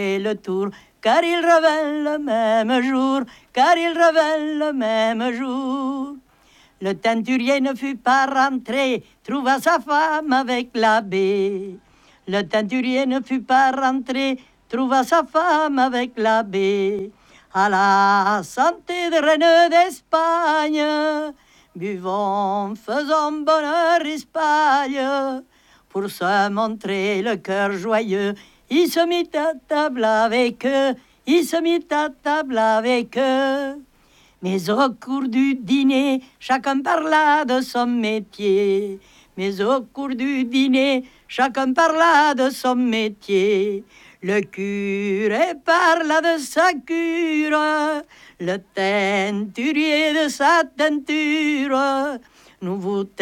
Et le tour, car il revint le même jour, car il revint le même jour. Le teinturier ne fut pas rentré, trouva sa femme avec l'abbé. Le teinturier ne fut pas rentré, trouva sa femme avec l'abbé. À la santé de Reine d'Espagne, buvons, faisons bonheur Espagne. Pour se montrer le cœur joyeux, il se mit à table avec eux, il se mit à table avec eux. Mais au cours du dîner, chacun parla de son métier. Mais au cours du dîner, chacun parla de son métier. Le curé parla de sa cure, le teinturier de sa teinture. Nous vous